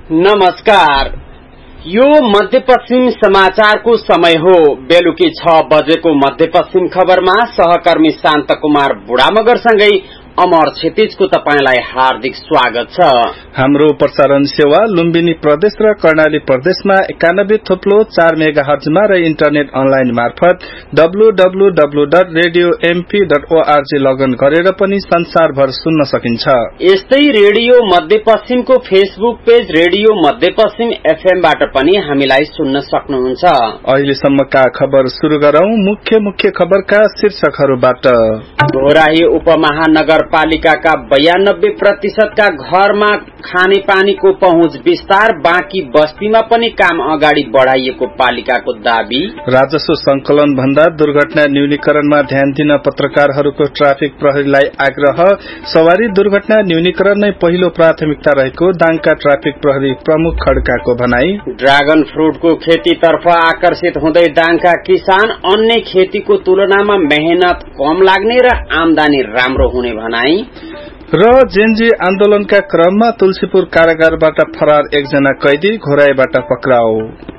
नमस्कार। यो मध्यपश्चिम समाचारको समय हो। बेलुकी 6 बजेको मध्यपश्चिम खबरमा सहकर्मी शान्त कुमार बुढामगरसँगै अमर क्षितिजको तपाईलाई हार्दिक स्वागत छ। हाम्रो प्रसारण सेवा लुम्बिनी प्रदेश र कर्णाली प्रदेशमा 91.4 मेगाहर्जमा र इन्टरनेट अनलाइन मार्फत www.radiomp.org लगइन गरेर पनि संसारभर सुन्न सकिन्छ। यस्तै रेडियो मध्यपश्चिमको फेसबुक पेज रेडियो मध्यपश्चिम एफएमबाट पनि हामीलाई सुन्न सक्नुहुन्छ। अहिलेसम्मका खबर सुरु गरौं। मुख्य खबरका शीर्षकहरूबाट। घोराही उपमहानगरपालिकाका 92% का घरमा खानेपानीको पहुँच विस्तार, बाँकी बस्तीमा पनि काम अगाडि बढ़ाइएको पालिकाको दाबी। राजस्व संकलन भन्दा दुर्घटना न्यूनीकरणमा ध्यान दिन पत्रकारहरूको ट्राफिक प्रहरीलाई आग्रह। सवारी दुर्घटना न्यूनीकरण नै पहिलो प्राथमिकता रहेको दाङका ट्राफिक प्रहरी प्रमुख खड्काको भनाई। ड्रागन फ्रूटको खेतीतर्फ आकर्षित हुँदै दाङका किसान, अन्य खेतीको तुलनामा मेहनत कम लाग्ने र आमदानी राम्रो हुने भनाई। र जेनजी आन्दोलनका क्रममा तुलसीपुर कारागारबाट फरार एकजना कैदी घोराईबाट पक्राउ।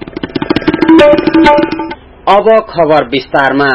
अब खबर विस्तारमा।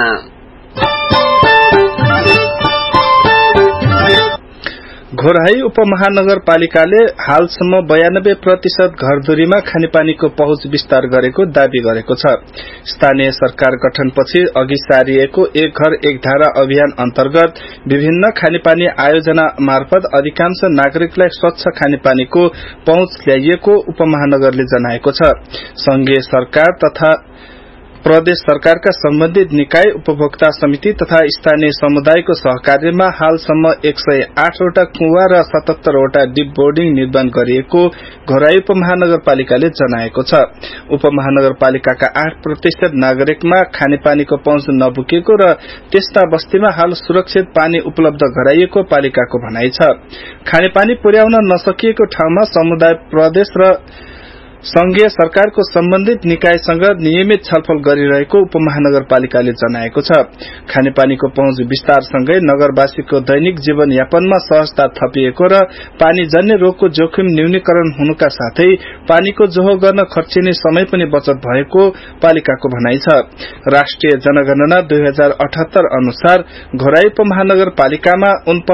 घोराही उपमहानगरपालिकाले हालसम्म 92% घरधुरीमा खानेपानीको पहुँच विस्तार गरेको दावी गरेको छ। स्थानीय सरकार गठनपछि अघि सारिएको एक घर एक धारा अभियान अन्तर्गत विभिन्न खानेपानी आयोजना मार्फत अधिकांश नागरिकलाई स्वच्छ खानेपानीको पहुँच ल्याइएको उपमहानगरले जनाएको छ। संघीय सरकार तथा प्रदेश सरकारका सम्बन्धित निकाय, उपभोक्ता समिति तथा स्थानीय समुदायको सहकार्यमा हालसम्म 108 वटा कुवा र 77 वटा डिप बोर्डिङ निर्माण गरिएको घोराई उपमहानगरपालिकाले जनाएको छ। उपमहानगरपालिकाका 8% नागरिकमा खानेपानीको पहुँच नपुगेको र त्यस्ता बस्तीमा हाल सुरक्षित पानी उपलब्ध गराइएको पालिकाको भनाइ छ। खानेपानी पुर्याउन नसकिएको ठाउँमा समुदाय, प्रदेश र संघीय सरकारको सम्बन्धित निकायसँग नियमित छलफल गरिरहेको उपमहानगरपालिकाले जनाएको छ। खानेपानीको पहुँच विस्तारसँगै नगरवासीको दैनिक जीवनयापनमा सहजता थपिएको र पानीजन्य रोगको जोखिम न्यूनीकरण हुनुका साथै पानीको जोहो गर्न खर्चिने समय पनि बचत भएको पालिकाको भनाइ छ। राष्ट्रिय जनगणना 2078 अनुसार घोराई उपमहानगरपालिकामा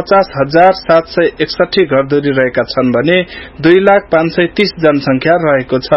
49,761 घरधुरी रहेका छन् भने 2,530 जनसंख्या रहेको छ।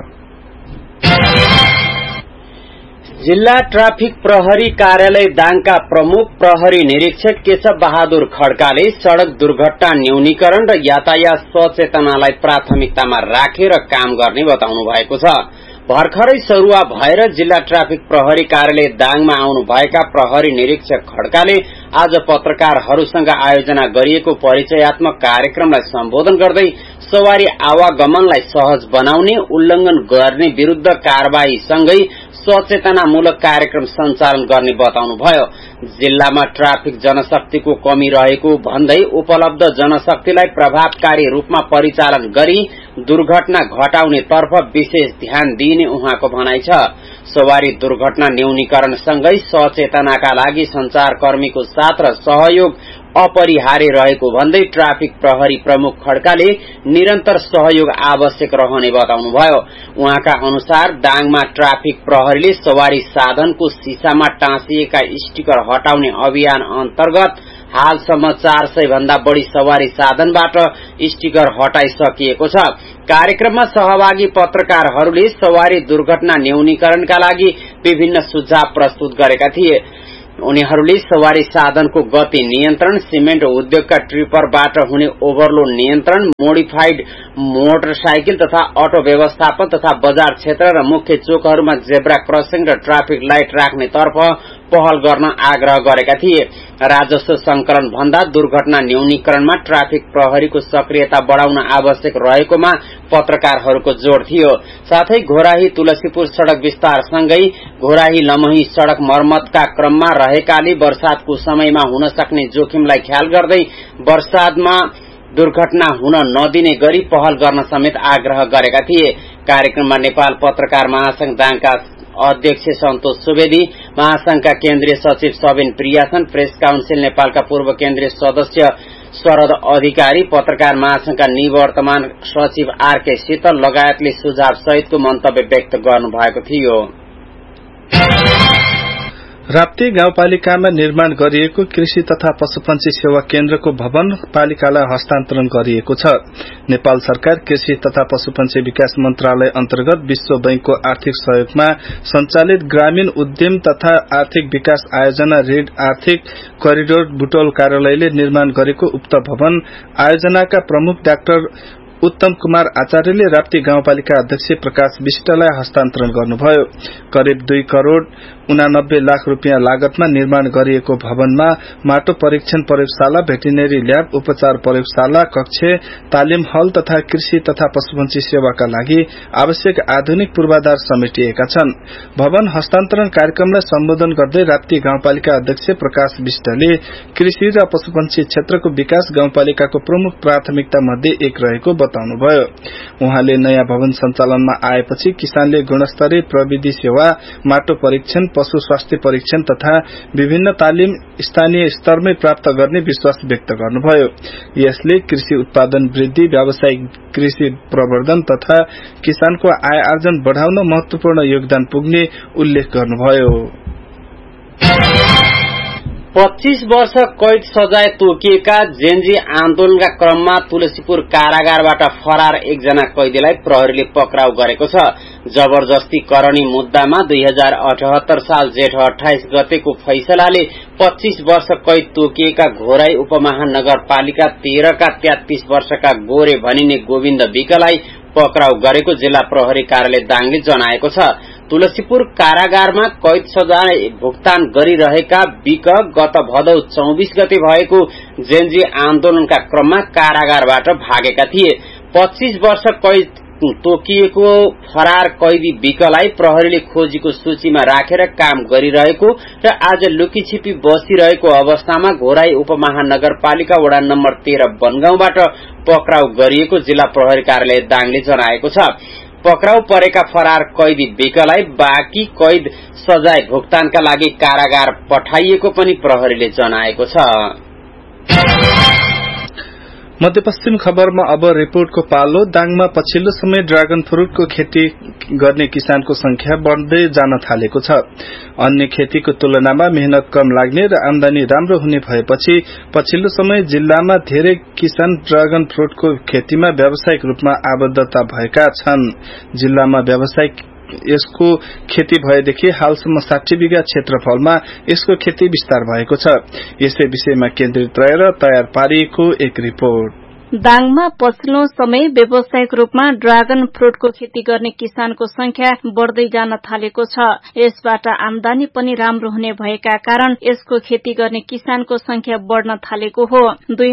जिल्ला ट्राफिक प्रहरी कार्यालय दाङका प्रमुख प्रहरी निरीक्षक केशव बहादुर खड्काले सड़क दुर्घटना न्यूनीकरण र यातायात सचेतनालाई प्राथमिकतामा राखेर काम गर्ने बताउनु भएको छ। भर्खरै सरुवा भएर जिल्ला ट्राफिक प्रहरी कार्यालय दाङमा आउनु भएका प्रहरी निरीक्षक खड्काले आज पत्रकारहरूसँग आयोजना गरिएको परिचयात्मक कार्यक्रमलाई सम्बोधन गर्दै सवारी आवागमनलाई सहज बनाउने, उल्लंघन गर्ने विरूद्ध कार्यवाही सँगै सचेतनामूलक कार्यक्रम सञ्चालन गर्ने बताउनुभयो। जिल्लामा ट्राफिक जनशक्तिको कमी रहेको भन्दै उपलब्ध जनशक्तिलाई प्रभावकारी रूपमा परिचालन गरी दुर्घटना घटाउने तर्फ विशेष ध्यान दिइने उहाँको भनाइ छ। सवारी दुर्घटना न्यूनीकरणसँगै सचेतनाका लागि संचारकर्मीको साथ र सहयोग अपरिहार्य रहेको भन्दै ट्राफिक प्रहरी प्रमुख खड्काले निरन्तर सहयोग आवश्यक रहने बताउनुभयो। उहाँका अनुसार दाङमा ट्राफिक प्रहरीले सवारी साधनको शीशामा टाँसिएका स्टिकर हटाउने अभियान अन्तर्गत हालसम्म 400 भन्दा बढ़ी सवारी साधनबाट स्टिकर हटाइसकिएको छ। कार्यक्रममा सहभागी पत्रकारहरूले सवारी दुर्घटना न्यूनीकरणका लागि विभिन्न सुझाव प्रस्तुत गरेका थिए। उनीहरूले सवारी साधनको गति नियन्त्रण, सिमेन्ट उद्योगका ट्रिपरबाट हुने ओभरलोड नियन्त्रण, मोडिफाइड मोटरसाइकल तथा अटो व्यवस्थापन तथा बजार क्षेत्र र मुख्य चोकहरूमा जेब्रा क्रसिङ र ट्राफिक लाइट राख्ने तर्फ पहल गर्न आग्रह गरेका थिए। राजस्व संकलन भन्दा दुर्घटना न्यूनीकरणमा ट्राफिक प्रहरीको सक्रियता बढ़ाउन आवश्यक रहेकोमा पत्रकारहरूको जोड़ थियो। साथै घोराही तुलसीपुर सड़क विस्तारसँगै घोराही लमही सड़क मर्मतका क्रममा रहेकाले वर्षातको समयमा हुन सक्ने जोखिमलाई ख्याल गर्दै वर्षातमा दुर्घटना हुन नदिने गरी पहल गर्न समेत आग्रह गरेका थिए। कार्यक्रममा नेपाल पत्रकार महासंघ दाङका अध्यक्ष सन्तोष सुवेदी, महासंघका केन्द्रीय सचिव सबिन प्रियासन, प्रेस काउन्सिल नेपालका पूर्व केन्द्रीय सदस्य शरद अधिकारी, पत्रकार महासंघका निवर्तमान सचिव आरके शीतल लगायतले सुझाव सहितको मन्तव्य व्यक्त गर्नुभएको थियो। राप्ती गाउँपालिकामा निर्माण गरिएको कृषि तथा पशुपन्छी सेवा केन्द्रको भवन पालिकालाई हस्तान्तरण गरिएको छ। नेपाल सरकार कृषि तथा पशुपन्छी विकास मन्त्रालय अन्तर्गत विश्व बैंकको आर्थिक सहयोगमा सञ्चालित ग्रामीण उद्यम तथा आर्थिक विकास आयोजना ऋण आर्थिक करिडोर बुटोल कार्यालयले निर्माण गरेको उक्त भवन आयोजनाका प्रमुख डाक्टर उत्तम कुमार आचार्यले राप्ती गाउँपालिका अध्यक्ष प्रकाश विष्टलाई हस्तान्तरण गर्नुभयो। करिब 2 करोड़ 89 लाख रुपियाँ लागतमा निर्माण गरिएको भवनमा माटो परीक्षण प्रयोगशाला, भेटेरिनरी ल्याब, उपचार प्रयोगशाला, कक्ष, तालिम हल तथा कृषि तथा पशुपन्छी सेवाका लागि आवश्यक आधुनिक पूर्वाधार समेटिएका छन्। भवन हस्तान्तरण कार्यक्रमलाई सम्बोधन गर्दै राप्ती गाउँपालिका अध्यक्ष प्रकाश विष्टले कृषि र पशुपन्छी क्षेत्रको विकास गाउँपालिकाको प्रमुख प्राथमिकता मध्ये एक रहेको बताउनुभयो। उहाँले नयाँ भवन सञ्चालनमा आएपछि किसानले गुणस्तरीय प्रविधि सेवा, माटो परीक्षण, पशु स्वास्थ्य परीक्षण तथा विभिन्न तालिम स्थानीय स्तरमै प्राप्त गर्ने विश्वास व्यक्त गर्नुभयो। यसले कृषि उत्पादन वृद्धि, व्यावसायिक कृषि प्रवर्धन तथा किसानको आय आर्जन बढ़ाउन महत्वपूर्ण योगदान पुग्ने उल्लेख गर्नुभयो। 25 वर्ष कैद सजाय तोकिएका जेनजी आन्दोलनका क्रममा तुलसीपुर कारागारबाट फरार एकजना कैदीलाई प्रहरीले पक्राउ गरेको छ। जबरजस्ती करणी मुद्दामा 2078 साल जेठ 28 गतेको फैसलाले 25 वर्ष कैद तोकिएका घोराई उपमहानगरपालिका 13 का 33 वर्षका गोरे भनिने गोविन्द विकलाई पक्राउ गरेको जिल्ला प्रहरी कार्यालय दाङले जनाएको छ। तुलसीपुर कारागारमा कैद सजाय भुक्तान गरिरहेका विक गत भदौ 24 गते भएको जेनजी आन्दोलनका क्रममा कारागारबाट भागेका थिए। 25 वर्ष कैद तोकिएको फरार कैदी विकलाई प्रहरीले खोजीको सूचीमा राखेर काम गरिरहेको र आज लुकीछिपी बसिरहेको अवस्थामा घोराई उपमहानगरपालिका वडा नम्बर 13 बनगाउँबाट पक्राउ गरिएको जिल्ला प्रहरी कार्यालय दाङले जनाएको छ। पक्राउ परेका फरार कैदी विकलाई बाँकी कैद सजाय भुक्तानका लागि कारागार पठाइएको पनि प्रहरीले जनाएको छ। मध्यपश्चिम खबरमा अब रिपोर्टको पालो। दाङमा पछिल्लो समय ड्रागन फ्रूटको खेती गर्ने किसानको संख्या बढ्दै जान थालेको छ। अन्य खेतीको तुलनामा मेहनत कम लाग्ने र आमदानी राम्रो हुने भएपछि पछिल्लो समय जिल्लामा धेरै किसान ड्रागन फ्रूटको खेतीमा व्यावसायिक रूपमा आबद्धता भएका छन्। जिल्लामा व्यावसायिक यसको खेती भएदेखि हालसम्म 60 बिघा क्षेत्रफलमा यसको खेती विस्तार भएको छ। यसै विषयमा केन्द्रित रहेर तयार पारिएको एक रिपोर्ट। दाङमा पछिल्लो समय व्यावसायिक रूपमा ड्रागन फ्रूटको खेती गर्ने किसानको संख्या बढ्दै जान थालेको छ। यसबाट आमदानी पनि राम्रो हुने भएका कारण यसको खेती गर्ने किसानको संख्या बढ़न थालेको हो।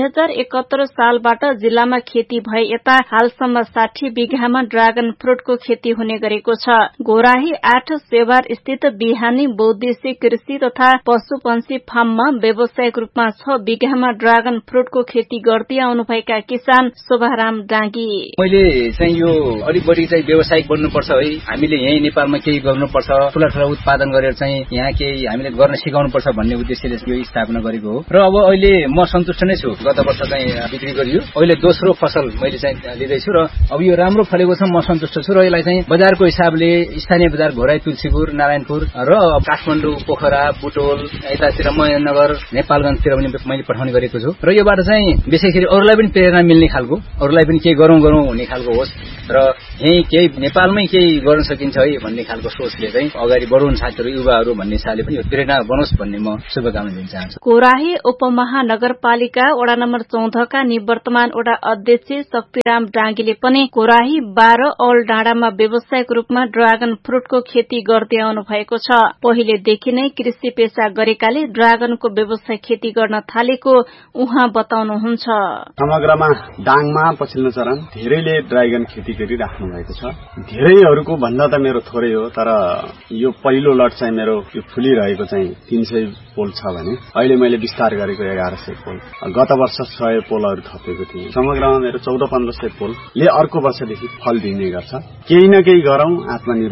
2071 सालबाट जिल्लामा खेती भए यता हालसम्म 60 बिघामा ड्रागन फ्रूटको खेती हुने गरेको छ। घोराही 8 सेवार स्थित बिहानी बहुद्देश्य कृषि तथा पशुपन्छी फार्ममा व्यावसायिक रूपमा 6 बिघामा ड्रागन फ्रूटको खेती गर्दै आउनुभएका किसान शोभाराम डाँगी मैले चाहिँ यो अलिक बढी चाहिँ व्यावसायिक बन्नुपर्छ है, हामीले यही नेपालमा केही गर्नुपर्छ, ठूला ठूला उत्पादन गरेर चाहिँ यहाँ केही हामीले गर्न सिकाउनुपर्छ भन्ने उद्देश्यले यो स्थापना गरेको हो। र अब अहिले म सन्तुष्ट नै छु। गत वर्ष चाहिँ बिक्री गरियो, अहिले दोस्रो फसल मैले चाहिँ लिँदैछु र अब यो राम्रो फलेको छ, म सन्तुष्ट छु। र यसलाई चाहिँ बजारको हिसाबले स्थानीय बजार घोराई, तुलसीपुर, नारायणपुर र काठमाडौँ, पोखरा, बुटोल, यतातिर महेन्द्रनगर, नेपालगञ्जतिर पनि मैले पठाउने गरेको छु। र योबाट चाहिँ विशेष गरी अरूलाई पनि प्रेरणा मिल्ने खालको, अरूलाई पनि केही गरौँ हुने खालको होस् र यही केही नेपालमै केही गर्न सकिन्छ है भन्ने खालको सोचले चाहिँ अगाडि बढाउन साथीहरू, युवाहरू भन्ने हिसाबले पनि प्रेरणा बनोस् भन्ने म शुभकामना दिन चाहन्छु। घोराही उपमहानगरपालिका वडा नम्बर 14 का निवर्तमान वडा अध्यक्ष शक्तिराम डाँगीले पनि घोराही 12 औल डाँडामा व्यावसायिक रूपमा ड्रागन फ्रूटको खेती गर्दै आउनु भएको छ। पहिलेदेखि नै कृषि पेशा गरेकाले ड्रागनको व्यवसाय खेती गर्न थालेको उहाँ बताउनुहुन्छ। समग्रमा दाङमा पछिल्लो चरण धेरैले ड्रागन खेती गरिराख्नु भएको छ। धेरैहरूको भन्दा त मेरो थोरै हो, तर यो पहिलो लट चाहिँ मेरो यो फुलिरहेको चाहिँ 300 पोल छ भने अहिले मैले विस्तार गरेको 1100 पोल, गत वर्ष 100 पोलहरू थपेको थिएँ। समग्रमा मेरो 1400-1500 पोलले अर्को वर्षदेखि फल दिने गर्छ। केही न केही गरौं, आत्मनिर्भर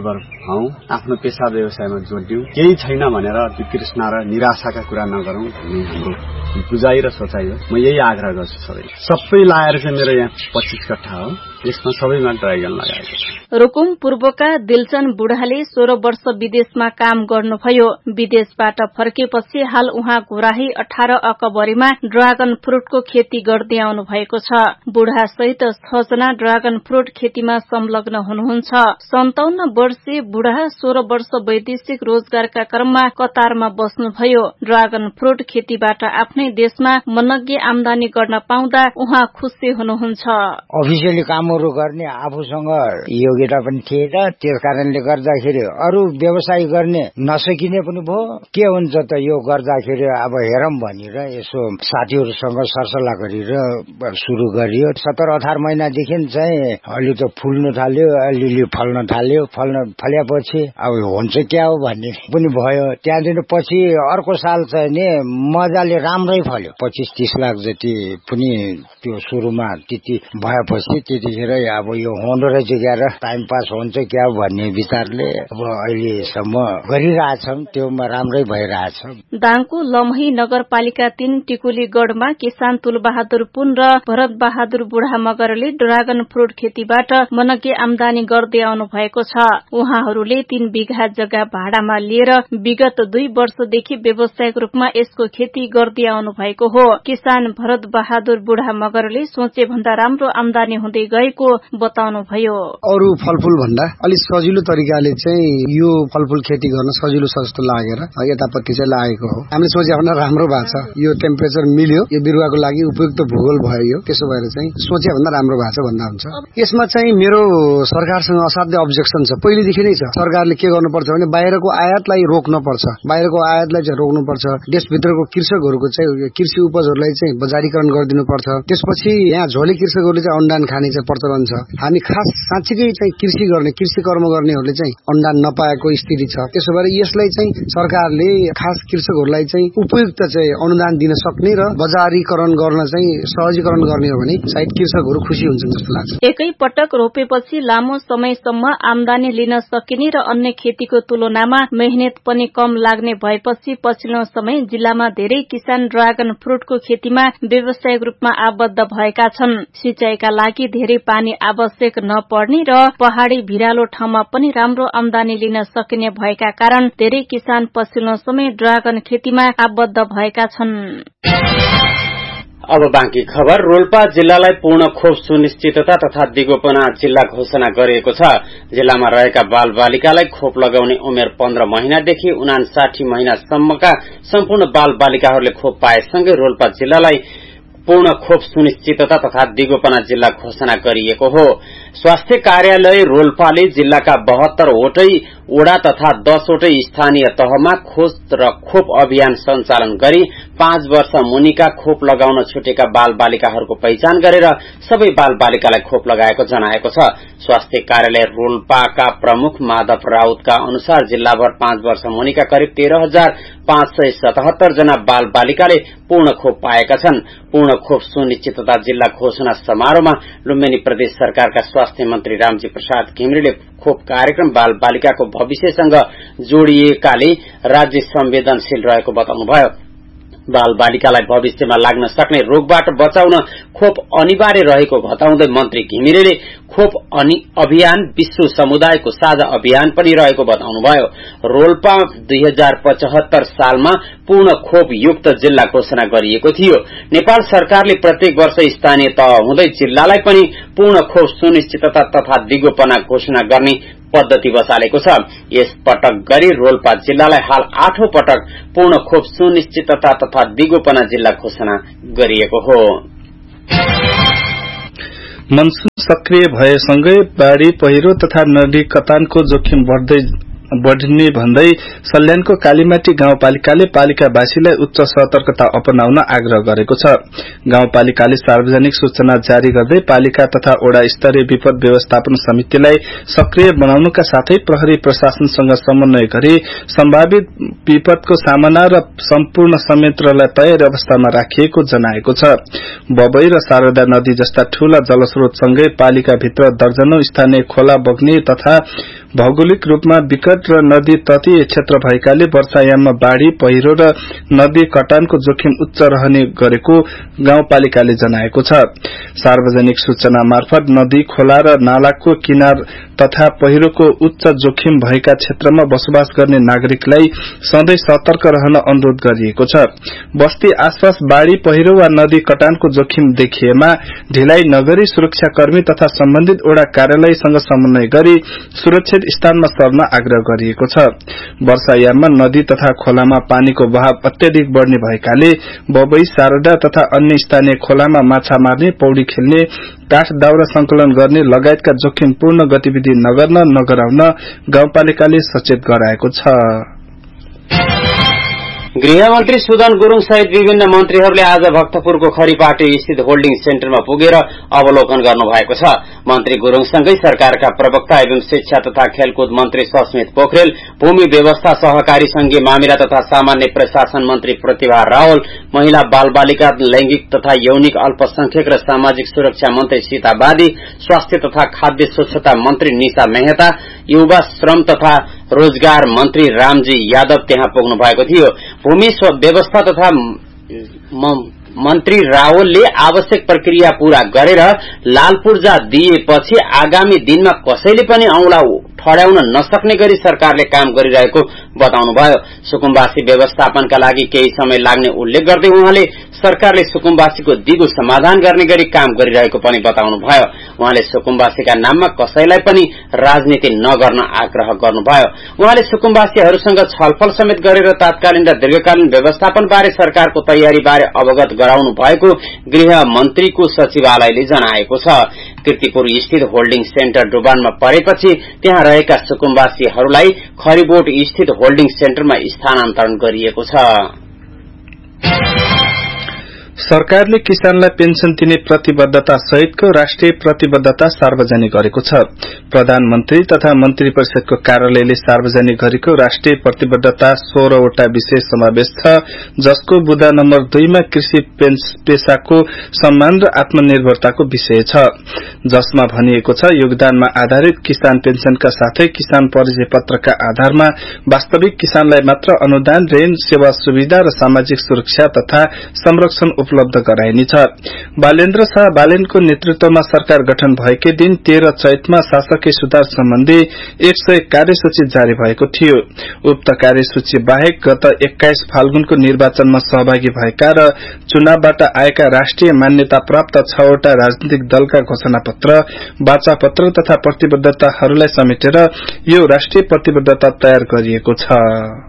खाऊ, आफ्नो पेसा व्यवसायमा जोडियौं, केही छैन भनेर वितृष्णा र निराशाका कुरा नगरौं भन्ने हाम्रो बुझाइ र सोचाइ हो। म यही आग्रह गर्छु सबै लाएर चाहिँ मेरो यहाँ 25 कट्ठा हो, यसमा सबैमा ड्राइगन लगाएको छ। रुकुम पूर्वका दिलचन बुढाले 16 वर्ष विदेशमा काम गर्नुभयो। विदेशबाट फर्केपछि हाल उहाँ घोराही 18 अकबरीमा ड्रागन फ्रूटको खेती गर्दै आउनु भएको छ। बुढा सहित 6 जना ड्रागन फ्रूट खेतीमा संलग्न हुनुहुन्छ। 57 वर्षीय बुढा 16 वर्ष वैदेशिक रोजगारका क्रममा कतारमा बस्नुभयो। ड्रागन फ्रूट खेतीबाट आफ्नै देशमा मनग्गे आमदानी गर्न पाउँदा उहाँ खुसी हुनुहुन्छ। अफिसियली कामहरू गर्ने आफूसँग योग्यता पनि थिएन, त्यस कारणले गर्दाखेरि अरू व्यवसाय गर्ने नसकिने पनि भयो। के हुन्छ त यो गर्दाखेरि अब हेरौं भनेर यसो साथीहरूसँग सरसल्लाह गरेर सुरु गरियो। 17-18 महिनादेखि चाहिँ अलि त फुल्न थाल्यो, अलिअलि फल्न थाल्यो। फलेपछि अब हुन्छ क्या हो भन्ने पनि भयो। त्यहाँदेखि पछि अर्को साल चाहिँ नि मजाले राम्रै फल्यो। 25-30 लाख जति पनि त्यो सुरुमा त्यति भएपछि त्यतिखेर अब यो हुँदो रहेछ क्या र टाइम पास हुन्छ क्या भन्ने विचारले अब अहिलेसम्म गरिरहेछौं। त्योमा राम्रै भइरहेछ। दाङको लमही नगरपालिका 3 टिकुली गढमा किसान तुलबहादुर पुन र भरत बहादुर बुढा मगरले ड्रागन फ्रूट खेतीबाट मनग्गे आमदानी गर्दै आउनु भएको छ। उहाँहरूले 3 बिघा जग्गा भाडामा लिएर विगत 2 वर्षदेखि व्यावसायिक रूपमा यसको खेती गर्दै आउनु भएको हो। किसान भरत बहादुर बुढा मगरले सोचे भन्दा राम्रो आमदानी हुँदै गएको बताउनुभयो। अरू फलफूल भन्दा अलिक सजिलो तरिकाले चाहिँ यो फलफूल खेती गर्न सजिलो छ जस्तो लागेर यतापट्टि चाहिँ लागेको हो। हामीले सोचे भन्दा राम्रो भएको छ। यो टेम्परेचर मिल्यो, यो बिरुवाको लागि उपयुक्त भूगोल भयो। त्यसो भएर चाहिँ सोचे भन्दा राम्रो भएको छ भन्दा हुन्छ। यसमा चाहिँ मेरो सरकारसँग असाध्य अब्जेक्सन छ, पहिलेदेखि नै छ। सरकारले के गर्नुपर्छ भने बाहिरको आयातलाई रोक्न पर्छ, बाहिरको आयातलाई चाहिँ रोक्नुपर्छ। देशभित्रको कृषकहरूको चाहिँ कृषि उपजहरूलाई चाहिँ बजारीकरण गरिदिनु पर्छ। त्यसपछि यहाँ झोले कृषकहरूले चाहिँ अनुदान खाने चाहिँ प्रचलन छ। हामी खास साँच्चीकै चाहिँ कृषि गर्ने, कृषि कर्म गर्नेहरूले चाहिँ अनुदान नपाएको स्थिति छ। त्यसो भएर यसलाई चाहिँ सरकारले खास कृषकहरूलाई चाहिँ उपयुक्त चाहिँ अनुदान दिन सक्ने र बजारीकरण गर्न चाहिँ सहजीकरण गर्ने हो भने सायद कृषकहरू खुसी हुन्छन् जस्तो लाग्छ। एकै पटक रोपेपछि लामो समयसम्म आमदानी लिन सकिने र अन्य खेतीको तुलनामा मेहनत पनि कम लाग्ने भएपछि पछिल्लो समय जिल्लामा धेरै किसान ड्रागन फ्रूटको खेतीमा व्यावसायिक रूपमा आबद्ध भएका छन्। सिंचाइका लागि धेरै पानी आवश्यक नपर्ने र पहाड़ी भिरालो ठाउँमा पनि राम्रो आमदानी लिन सकिने भएका कारण धेरै किसान पछिल्लो समय ड्रागन खेतीमा आबद्ध भएका छन्। अब बाँकी खबर। रोल्पा जिल्लालाई पूर्ण खोप सुनिश्चितता तथा दिगोपना जिल्ला घोषणा गरिएको छ। जिल्लामा रहेका बाल बालिकालाई खोप लगाउने उमेर 15 महिनादेखि 59 महिनासम्मका सम्पूर्ण बाल बालिकाहरूले खोप पाएसँगै रोल्पा जिल्लालाई पूर्ण खोप सुनिश्चितता तथा दिगोपना जिल्ला घोषणा गरिएको हो। स्वास्थ्य कार्यालय रोल्पाले जिल्लाका 72 वटै वडा तथा 10 वटै स्थानीय तहमा खोज र खोप अभियान सञ्चालन गरी 5 वर्ष मुनिका खोप लगाउन छुटेका बाल बालिकाहरूको पहिचान गरेर सबै बाल बालिकालाई खोप लगाएको जनाएको छ। स्वास्थ्य कार्यालय रोल्पाका प्रमुख माधव राउतका अनुसार जिल्लाभर 5 वर्ष मुनिका करिब 13,577 जना बाल बालिकाले पूर्ण खोप पाएका छन्। पूर्ण खोप सुनिश्चितता जिल्ला घोषणा समारोहमा लुम्बिनी प्रदेश सरकारका स्वास्थ्य मन्त्री रामजी प्रसाद घिमिरेले खोप कार्यक्रम बाल बालिकाको भविष्यसँग जोडिएकाले राज्य संवेदनशील रहेको बताउनुभयो। बाल बालिकालाई भविष्यमा लाग्न सक्ने रोगबाट बचाउन खोप अनिवार्य रहेको बताउँदै मन्त्री घिमिरेले खोप अभियान विश्व समुदायको साझा अभियान पनि रहेको बताउनुभयो। रोल्पा 2075 सालमा पूर्ण खोप युक्त जिल्ला घोषणा गरिएको थियो। नेपाल सरकारले प्रत्येक वर्ष स्थानीय तह हुँदै जिल्लालाई पनि पूर्ण खोप सुनिश्चितता तथा दिगोपना घोषणा गर्ने पद्धति बसालेको छ। यस पटक गरी रोल्पा जिल्लालाई हाल 8औं पटक पूर्ण खोप सुनिश्चितता तथा दिगोपना जिल्ला घोषणा गरिएको हो। मनसून सक्रिय भएसँगै बाढ़ी पहिरो तथा नदी कतानको जोखिम बढ़ने भन्दै सल्यानको कालीमाटी गाउँपालिकाले पालिकावासीलाई उच्च सतर्कता अपनाउन आग्रह गरेको छ। गाउँपालिकाले सार्वजनिक सूचना जारी गर्दै पालिका तथा वडा स्तरीय विपद व्यवस्थापन समितिलाई सक्रिय बनाउनुका साथै प्रहरी प्रशासनसँग समन्वय गरी सम्भावित विपदको सामना र सम्पूर्ण संयन्त्रलाई तयार अवस्थामा राखिएको जनाएको छ। बबई र शारदा नदी जस्ता ठूला जलस्रोतसँगै पालिकाभित्र दर्जनौं स्थानीय खोला बग्ने तथा भौगोलिक रूपमा विकट र नदी तटीय क्षेत्र भएकाले वर्षायाममा बाढ़ी पहिरो र नदी कटानको जोखिम उच्च रहने गरेको गाउँपालिकाले जनाएको छ। सार्वजनिक सूचना मार्फत नदी खोला र नालाको किनार तथा पहिरोको उच्च जोखिम भएका क्षेत्रमा बसोबास गर्ने नागरिकलाई सधैं सतर्क रहन अनुरोध गरिएको छ। बस्ती आसपास बाढ़ी पहिरो वा नदी कटानको जोखिम देखिएमा ढिलाई नगरी सुरक्षाकर्मी तथा सम्बन्धित वडा कार्यालयसँग समन्वय गरी सुरक्षित स्थानमा सर्न आग्रह गरिएको छ। वर्षायाममा नदी तथा खोलामा पानीको बहाव अत्यधिक बढ़ने भएकाले बबई, सारडा तथा अन्य स्थानीय खोलामा माछा मार्ने, पौडी खेल्ने, काठ दाउरा संकलन गर्ने लगायतका जोखिमपूर्ण गतिविधि नगराउन गाउँपालिकाले सचेत गराएको छ। गृहमन्त्री सुदन गुरूङ सहित विभिन्न मन्त्रीहरूले आज भक्तपुरको खरीपाटी स्थित होल्डिङ सेन्टरमा पुगेर अवलोकन गर्नुभएको छ। मन्त्री गुरूङसँगै सरकारका प्रवक्ता एवं शिक्षा तथा खेलकुद मन्त्री सस्मित पोखरेल, भूमि व्यवस्था, सहकारी संघीय मामिला तथा सामान्य प्रशासन मन्त्री प्रतिभा रावल, महिला बाल बालिका, लैंगिक तथा यौनिक अल्पसंख्यक र सामाजिक सुरक्षा मन्त्री सीता बादी, स्वास्थ्य तथा खाद्य स्वच्छता मन्त्री निशा मेहता, युवा श्रम तथा रोजगार मन्त्री रामजी यादव त्यहाँ पुग्नु भएको थियो। भूमि व्यवस्था तथा मन्त्री रावलले आवश्यक प्रक्रिया पूरा गरेर लाल पूर्जा दिएपछि आगामी दिनमा कसैले पनि औंला ठड्याउन नसक्ने गरी सरकारले काम गरिरहेको बताउनुभयो। सुकुम्बासी व्यवस्थापनका लागि केही समय लाग्ने उल्लेख गर्दै उहाँले सरकारले सुकुम्बासीको दिगो समाधान गर्ने गरी काम गरिरहेको पनि बताउनुभयो। उहाँले सुकुम्बासीका नाममा कसैलाई पनि राजनीति नगर्न आग्रह गर्नुभयो। उहाँले सुकुम्बासीहरूसँग छलफल समेत गरेर तात्कालीन र दीर्घकालीन व्यवस्थापन बारे सरकारको तयारी बारे अवगत गराउनु भएको गृह मन्त्रीको सचिवालयले जनाएको छ। कीर्तिपुर स्थित होल्डिङ सेन्टर डुबानमा परेपछि त्यहाँ रहेका सुकुम्बासीहरूलाई खरीबोट स्थित होल्डिङ सेन्टरमा स्थानान्तरण गरिएको छ। सरकारले किसानलाई पेन्सन दिने प्रतिबद्धता सहितको राष्ट्रिय प्रतिबद्धता सार्वजनिक गरेको छ। प्रधानमन्त्री तथा मन्त्री परिषदको कार्यालयले सार्वजनिक गरेको राष्ट्रिय प्रतिबद्धता 16 वटा विषय समावेश छ, जसको बुँदा नम्बर 2 मा कृषि पेशाको सम्मान र आत्मनिर्भरताको विषय छ, जसमा भनिएको छ योगदानमा आधारित किसान पेन्सनका साथै किसान परिचय पत्रका आधारमा वास्तविक किसानलाई मात्र अनुदान, ऋण, सेवा सुविधा र सामाजिक सुरक्षा तथा संरक्षण उपलब्ध गराइनेछ। बालेन्द्र शाह बालेनको नेतृत्वमा सरकार गठन भएकै दिन 13 चैतमा शासकीय सुधार सम्बन्धी 100 कार्यसूची जारी भएको थियो। उक्त कार्यसूची बाहेक गत 21 फाल्गुनको निर्वाचनमा सहभागी भएका र चुनावबाट आएका राष्ट्रिय मान्यता प्राप्त 6 वटा राजनीतिक दलका घोषणापत्र, वाचापत्र तथा प्रतिबद्धताहरूलाई समेटेर यो राष्ट्रिय प्रतिबद्धता तयार गरिएको छ।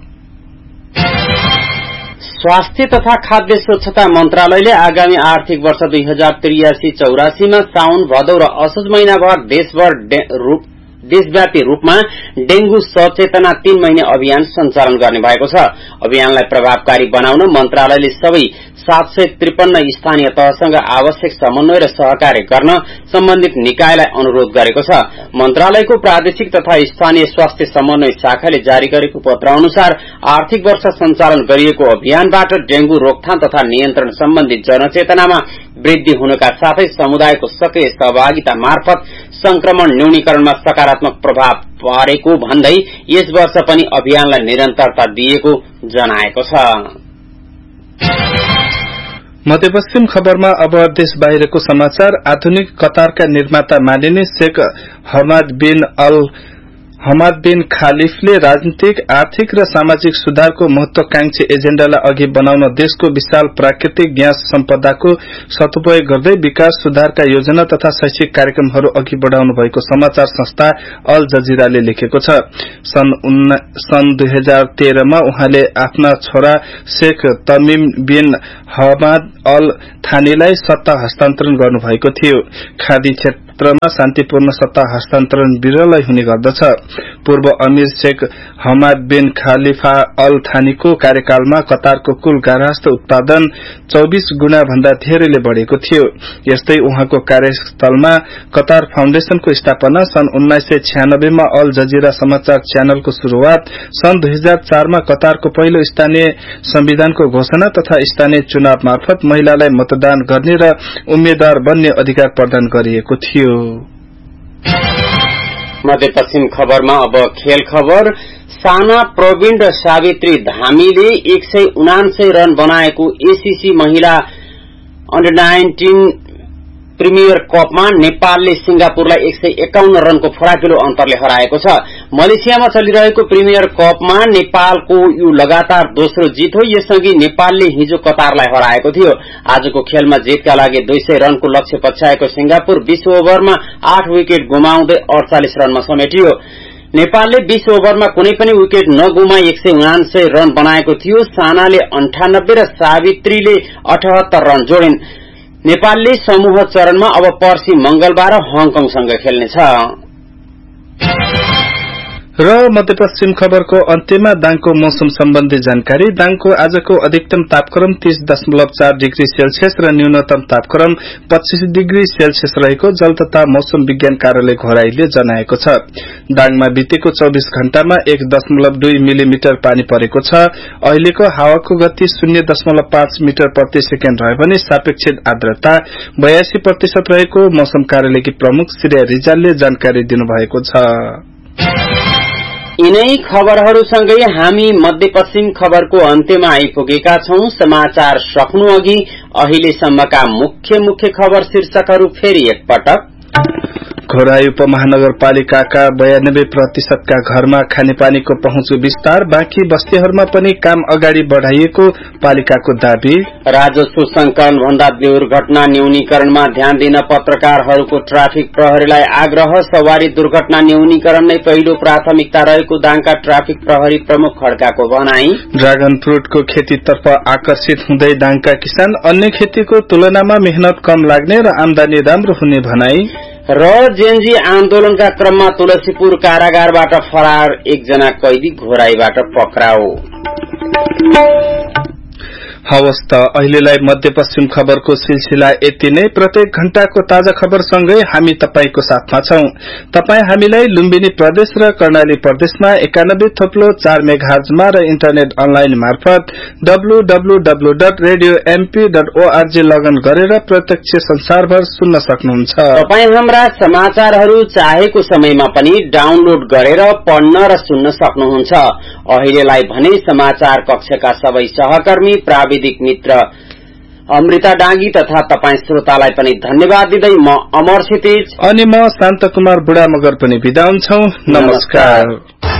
स्वास्थ्य तथा खाद्य स्वच्छता मन्त्रालयले आगामी आर्थिक वर्ष 2083-84 मा साउन, भदौ र असोज महिनाभर देशव्यापी रूपमा डेंगू सचेतना 3 महिने अभियान सञ्चालन गर्ने भएको छ। अभियानलाई प्रभावकारी बनाउन मन्त्रालयले सबै 753 स्थानीय तहसँग आवश्यक समन्वय र सहकार्य गर्न सम्बन्धित निकायलाई अनुरोध गरेको छ। मन्त्रालयको प्रादेशिक तथा स्थानीय स्वास्थ्य समन्वय शाखाले जारी गरेको पत्र अनुसार आर्थिक वर्ष सञ्चालन गरिएको अभियानबाट डेंगू रोकथाम तथा नियन्त्रण सम्बन्धी जनचेतनामा वृद्धि हुनका साथै समुदायको सक्रिय सहभागिता मार्फत संक्रमण न्यूनीकरणमा सकारात्मक प्रभाव परेको भन्दै यस वर्ष पनि अभियानलाई निरन्तरता दिएको जनाएको छ। मध्यपश्चिम खबरमा अब देश बाहिरको समाचार। आधुनिक कतारका निर्माता मानिने शेख हमाद बिन खालिफले राजनीतिक, आर्थिक र सामाजिक सुधारको महत्वाकांक्षी एजेण्डालाई अघि बनाउन देशको विशाल प्राकृतिक ग्यास सम्पदाको सदुपयोग गर्दै विकास सुधारका योजना तथा शैक्षिक कार्यक्रमहरू अघि बढ़ाउनु भएको समाचार संस्था अल जजिराले लेखेको छ। सन् 2013 मा उहाँले आफ्ना छोरा शेख तमिम बिन हमाद अल थानीलाई सत्ता हस्तान्तरण गर्नुभएको थियो। खादी क्षेत्रमा शान्तिपूर्ण सत्ता हस्तान्तरण विरलै हुने गर्दछ। पूर्व अमीर शेख हमाद बिन खालिफा अल थानीको कार्यकालमा कतारको कुल गार्हस्थ उत्पादन 24 गुणा भन्दा धेरैले बढ़ेको थियो। यस्तै उहाँको कार्यस्थलमा कतार फाउन्डेशनको स्थापना, सन् 1996 मा अल जजिरा समाचार च्यानलको शुरूआत, सन् 2004 मा कतारको पहिलो स्थानीय संविधानको घोषणा तथा स्थानीय चुनाव मार्फत महिलालाई मतदान गर्ने र उम्मेद्वार बन्ने अधिकार प्रदान गरिएको थियो। मध्यपश्चिम खबरमा अब खेल खबर। साना प्रवीण र सावित्री धामीले 179 रन बनाएको एसीसी महिला अन्डर 19 प्रिमियर कपमा नेपालले सिंगापुरलाई 151 रनको फराकिलो अन्तरले हराएको छ। मलेसियामा चलिरहेको प्रिमियर कपमा नेपालको यो लगातार दोस्रो जित हो। यसअघि नेपालले हिजो कतारलाई हराएको थियो। आजको खेलमा जितका लागि 200 रनको लक्ष्य पछ्याएको सिंगापुर 20 ओभरमा 8 विकेट गुमाउँदै 48 रनमा समेटियो। नेपालले 20 ओभरमा कुनै पनि विकेट नगुमाई 179 रन बनाएको थियो। सानाले 98 र सावित्रीले 78 रन जोडिन्। नेपालले समूह चरणमा अब पर्सि मंगलबार हङकङसँग खेल्नेछ। र मध्यपश्चिम खबरको अन्त्यमा दाङको मौसम सम्बन्धी जानकारी। दाङको आजको अधिकतम तापक्रम 30.4 डिग्री सेल्सियस र न्यूनतम तापक्रम 25 डिग्री सेल्सियस रहेको जल तथा मौसम विज्ञान कार्यालय घोराईले जनाएको छ। दाङमा बितेको 24 घण्टामा 1.2 मिलिमिटर पानी परेको छ। अहिलेको हावाको गति 0.5 मिटर प्रति सेकेन्ड रहे भने सापेक्षिक आर्द्रता 82% रहेको मौसम कार्यालयकी प्रमुख श्रेया रिजालले जानकारी दिनुभएको छ। यिनै खबरहरूसँगै हामी मध्यपश्चिम खबरको अन्त्यमा आइपुगेका छौं। समाचार सक्नु अघि अहिलेसम्मका मुख्य खबर शीर्षकहरू फेरि एकपटक। घोराई उपमहानगरपालिकाका 92% का घरमा खानेपानीको पहुँच विस्तार, बाँकी बस्तीहरूमा पनि काम अगाडि बढ़ाइएको पालिकाको दावी। राजस्व संकलन भन्दा दुर्घटना न्यूनीकरणमा ध्यान दिन पत्रकारहरूको ट्राफिक प्रहरीलाई आग्रह। सवारी दुर्घटना न्यूनीकरण नै पहिलो प्राथमिकता रहेको दाङका ट्राफिक प्रहरी प्रमुख खड्काको भनाई। ड्रागन फ्रूटको खेतीतर्फ आकर्षित हुँदै दाङका किसान, अन्य खेतीको तुलनामा मेहनत कम लाग्ने र आमदानी राम्रो हुने भनाई। र जेनजी आन्दोलनका क्रममा तुलसीपुर कारागारबाट फरार एकजना कैदी घोराईबाट पक्राउ। हवस् त अहिलेलाई मध्यपश्चिम खबरको सिलसिला यति नै। प्रत्येक घण्टाको ताजा खबरसँगै हामी तपाईको साथमा छौं। तपाई हामीलाई लुम्बिनी प्रदेश र कर्णाली प्रदेशमा 91.4 मेगाहर्जमा र इन्टरनेट अनलाइन मार्फत www.radiomp.org लगन गरेर प्रत्यक्ष संसारभर सुन्न सक्नुहुन्छ। तपाई हाम्रा समाचारहरू चाहेको समयमा पनि डाउनलोड गरेर पढ्न र सुन्न सक्नुहुन्छ। अहिलेलाई भने समाचार कक्षका सबै सहकर्मी प्राविधिक मित्र अमृता डाँगी तथा तपाई श्रोतालाई पनि धन्यवाद दिँदै म अमर क्षितिज अनि म शान्त कुमार बुढा मगर पनि बिदा हुन्छौं। नमस्कार।